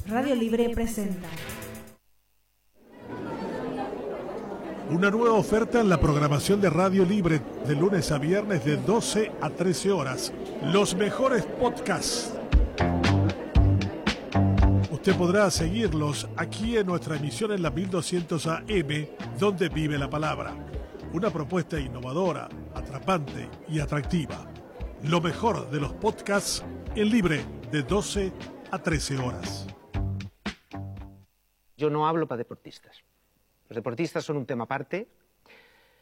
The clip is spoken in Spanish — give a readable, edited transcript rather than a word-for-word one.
Radio Libre presenta una nueva oferta en la programación de Radio Libre de lunes a viernes de 12 a 13 horas. Los mejores podcasts. Usted podrá seguirlos aquí en nuestra emisión en la 1200 AM, donde vive la palabra. Una propuesta innovadora, atrapante y atractiva. Lo mejor de los podcasts en Libre de 12 a 13 horas. Yo no hablo para deportistas. Los deportistas son un tema aparte,